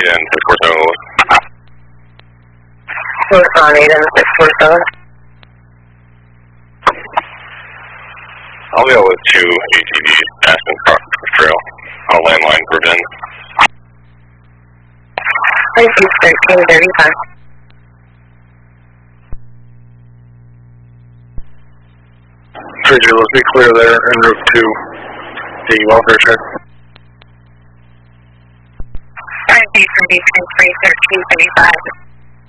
and 647. What's on 8 and 647? I'll be with 2 ATVs passing across the trail. I'll landline Bergen. Thank you, 1335. Bridger, let's be clear there en route to the welfare check. Thank you from Beacon 31335.